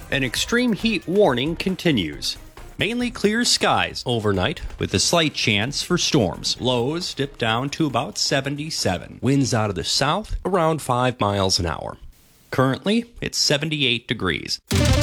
An extreme heat warning continues. Mainly clear skies overnight with a slight chance for storms. Lows dip down to about 77. Winds out of the south around 5 miles an hour. Currently, it's 78 degrees.